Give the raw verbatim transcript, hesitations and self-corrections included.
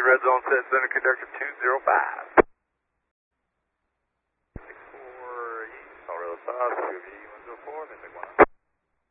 red zone set center conductor two zero five. six four, Colorado South, two V one zero four, Mystic one.